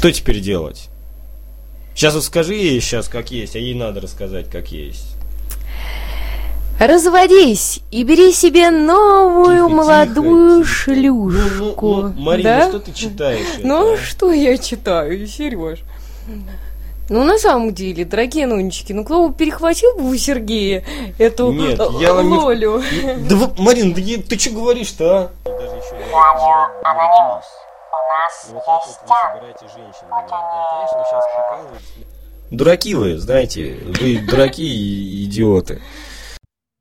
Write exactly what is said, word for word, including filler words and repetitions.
что теперь делать? Сейчас вот скажи ей сейчас как есть, а ей надо рассказать как есть. Разводись и бери себе новую тихо, молодую тихо, шлюшку. Ну, ну, ну, Марина, да? Что ты читаешь? Ну, это? Что я читаю, Сереж? Ну, на самом деле, дорогие нонечки, ну, кто бы перехватил бы у Сергея эту Нет, я вам Лолю? Не... Да, вы, Марин, да я... ты что говоришь-то, а? Даже еще Лоля, анонимус. У нас вот есть вы собираете женщин. Да, конечно, вы сейчас прикалываетесь. Дураки вы, знаете, вы дураки и идиоты.